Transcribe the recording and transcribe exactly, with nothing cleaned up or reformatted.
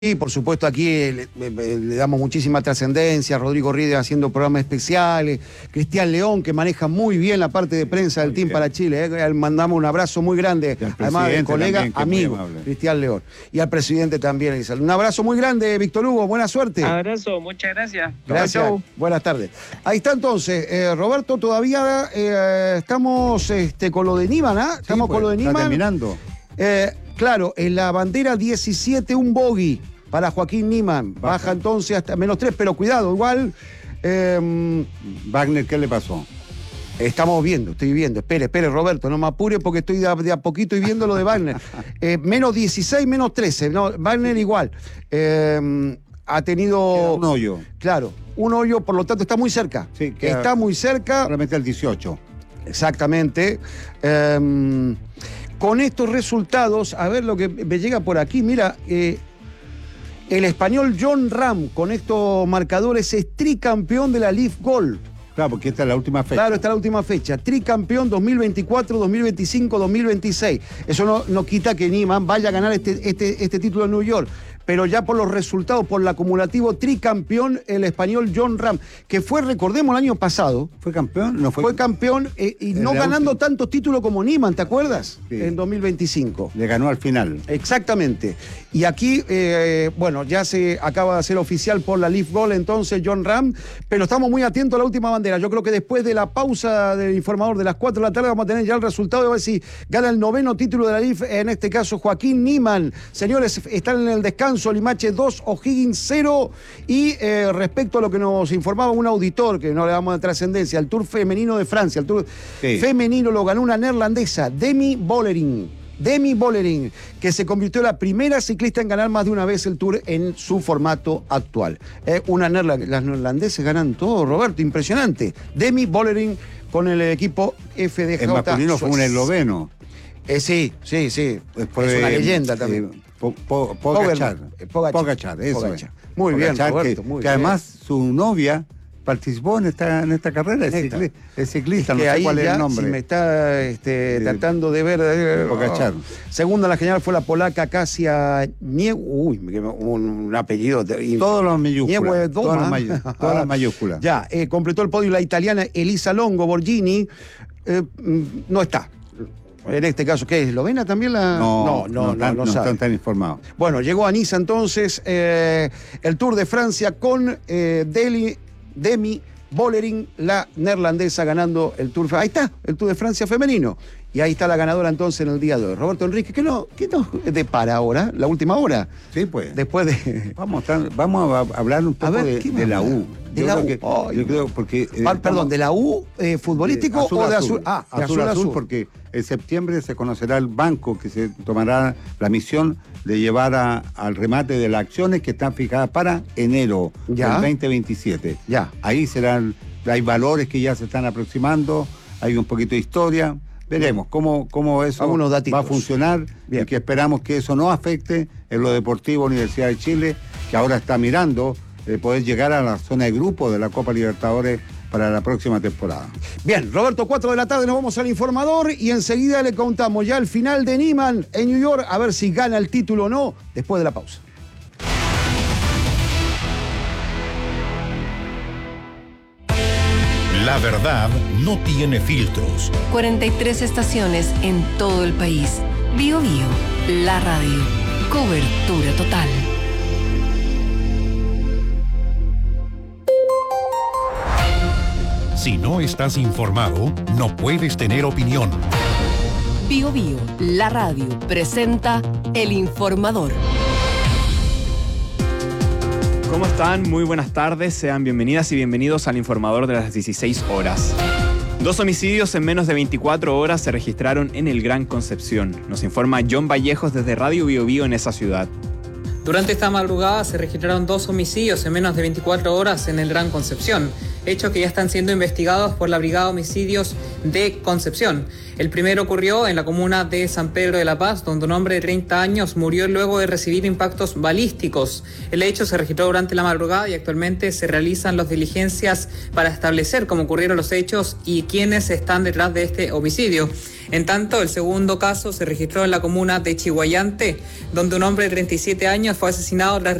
Y por supuesto aquí le, le, le damos muchísima trascendencia, Rodrigo Rieder haciendo programas especiales, Cristian León que maneja muy bien la parte de prensa del Team para Chile, ¿eh? Mandamos un abrazo muy grande, además del colega, también, amigo, Cristian León. Y al presidente también, Elizabeth. Un abrazo muy grande, Víctor Hugo, buena suerte. Abrazo, muchas gracias. Gracias, chau, chau. Buenas tardes. Ahí está entonces, eh, Roberto, todavía eh, estamos este, con lo de Niemann, ¿ah? ¿eh? Estamos sí, pues, con lo de Niemann. Está terminando. Eh, claro, en la bandera diecisiete, un bogey para Joaquín Niemann, baja, baja entonces hasta menos tres, pero cuidado, igual... Eh, Wagner, ¿qué le pasó? Estamos viendo, estoy viendo, espere, espere Roberto, no me apure porque estoy de a, de a poquito y viendo lo de Wagner. eh, menos dieciséis, menos trece, no, Wagner igual. Eh, ha tenido... Queda un hoyo. Claro, un hoyo, por lo tanto está muy cerca. Sí, está muy cerca. Solamente al dieciocho. Exactamente. Eh, con estos resultados, a ver lo que me llega por aquí, mira... Eh, El español Jon Rahm, con estos marcadores, es tricampeón de la Leaf Golf. Claro, porque esta es la última fecha. Claro, esta es la última fecha. Tricampeón dos mil veinticuatro, dos mil veinticinco, dos mil veintiséis. Eso no, no quita que Niemann vaya a ganar este, este, este título en New York. Pero ya por los resultados, por el acumulativo, tricampeón el español Jon Rahm, que fue, recordemos, el año pasado. ¿Fue campeón? No fue, fue campeón eh, y no ganando última. tantos títulos como Niemann, ¿te acuerdas? Sí. En dos mil veinticinco. Le ganó al final. Exactamente. Y aquí, eh, bueno, ya se acaba de hacer oficial por la Leaf Golf entonces Jon Rahm, pero estamos muy atentos a la última bandera. Yo creo que después de la pausa del informador de las cuatro de la tarde vamos a tener ya el resultado de ver si gana el noveno título de la Leaf, en este caso Joaquín Niemann. Señores, están en el descanso, Limache dos, O'Higgins cero. Y eh, respecto a lo que nos informaba un auditor, que no le damos de trascendencia, el Tour femenino de Francia, el Tour sí. femenino lo ganó una neerlandesa, Demi Vollering. Demi Vollering, que se convirtió en la primera ciclista en ganar más de una vez el Tour en su formato actual. Eh, una neerland- las neerlandeses ganan todo, Roberto, impresionante. Demi Vollering con el equipo F D J. El masculino fue un esloveno. Eh, sí, sí, sí. Después es una de, leyenda también. Eh, po, po, Pogacar. Pogacar. Pogacar, eso Pogacar. es. Muy Pogacar, bien, Roberto, que, muy que bien. además su novia participó en esta, en esta carrera, es, cicli, es ciclista, es que no sé ahí cuál es ya, el nombre. Si me está este, eh, tratando de ver... Eh, Pogacar. Oh. Segunda la general fue la polaca Kasia Nie... Uy, un, un apellido... Todos los mayúsculas. Todas las, may todas las mayúsculas. Ya, eh, completó el podio la italiana Elisa Longo Borghini. Eh, no está. En este caso, ¿qué es? ¿Eslovena también la...? No, no, no, no, no, no, no sabe. están tan informados. Bueno, llegó a Niza entonces eh, el Tour de Francia con eh, Deli, Demi Vollering, la neerlandesa, ganando el Tour. Ahí está, el Tour de Francia femenino. Y ahí está la ganadora entonces en el día de hoy. Roberto Enrique, ¿qué no, qué nos depara ahora? ¿La última hora? Sí, pues. Después de... Vamos a, estar, vamos a hablar un poco a ver, de, de la U. De yo la creo U. Que, oh, yo creo porque... Eh, Perdón, ¿de la U eh, futbolístico azul, o de azul? azul? Ah, de azul, azul, azul, azul, porque en septiembre se conocerá el banco que se tomará la misión de llevar a, al remate de las acciones que están fijadas para enero ¿Ya? del veinte veintisiete. Ya. Ahí serán, hay valores que ya se están aproximando, hay un poquito de historia. Veremos cómo, cómo eso va a funcionar. Bien. Y que esperamos que eso no afecte en lo deportivo Universidad de Chile, que ahora está mirando eh, poder llegar a la zona de grupo de la Copa Libertadores para la próxima temporada. Bien, Roberto, cuatro de la tarde nos vamos al informador y enseguida le contamos ya el final de Niemann en New York, a ver si gana el título o no, después de la pausa. La verdad no tiene filtros. cuarenta y tres estaciones en todo el país. Bio Bio, la radio. Cobertura total. Si no estás informado, no puedes tener opinión. Bio Bio, la radio, presenta El Informador. ¿Cómo están? Muy buenas tardes, sean bienvenidas y bienvenidos al Informador de las dieciséis horas. Dos homicidios en menos de veinticuatro horas se registraron en el Gran Concepción. Nos informa John Vallejos desde Radio Bio Bio en esa ciudad. Durante esta madrugada se registraron dos homicidios en menos de veinticuatro horas en el Gran Concepción. hechos que ya están siendo investigados por la Brigada de Homicidios de Concepción. El primero ocurrió en la comuna de San Pedro de la Paz, donde un hombre de treinta años murió luego de recibir impactos balísticos. El hecho se registró durante la madrugada y actualmente se realizan las diligencias para establecer cómo ocurrieron los hechos y quiénes están detrás de este homicidio. En tanto, el segundo caso se registró en la comuna de Chihuayante, donde un hombre de treinta y siete años fue asesinado tras